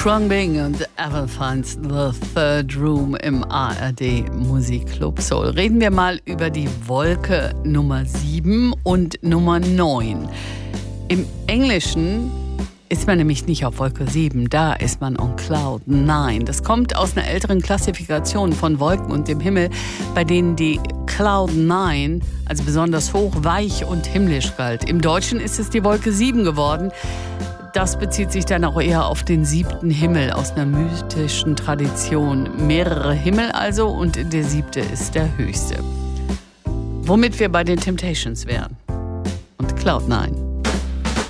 Khruangbin und Ever Finds the Third Room im ARD Musikclub Soul. Reden wir mal über die Wolke Nummer 7 und Nummer 9. Im Englischen ist man nämlich nicht auf Wolke 7, da ist man on Cloud 9. Das kommt aus einer älteren Klassifikation von Wolken und dem Himmel, bei denen die Cloud 9, also besonders hoch, weich und himmlisch galt. Im Deutschen ist es die Wolke 7 geworden. Das bezieht sich dann auch eher auf den 7. Himmel aus einer mythischen Tradition. Mehrere Himmel also, und der 7. ist der höchste. Womit wir bei den Temptations wären. Und Cloud 9.